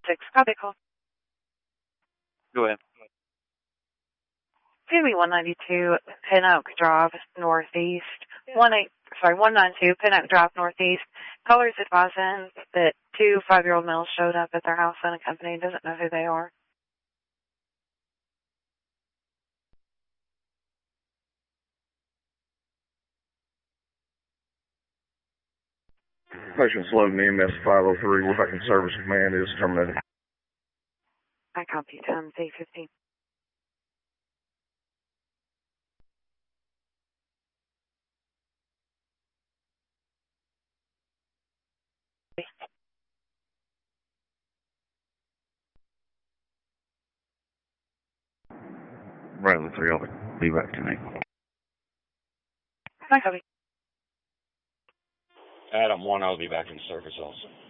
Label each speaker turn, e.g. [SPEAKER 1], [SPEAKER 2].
[SPEAKER 1] 6, copy call.
[SPEAKER 2] Go ahead.
[SPEAKER 1] CB 192 Pin Oak Drive Northeast. 192 Pin Oak Drive Northeast. Callers advising that 2 5-year-old males showed up at their house unaccompanied. Doesn't know who they are.
[SPEAKER 3] Patient's loading EMS 503. We're back in service. Command is terminated.
[SPEAKER 1] I copy. Times 8:15.
[SPEAKER 3] Bradley 3, I'll be back tonight.
[SPEAKER 1] I copy.
[SPEAKER 4] Adam 1, I'll be back in service also.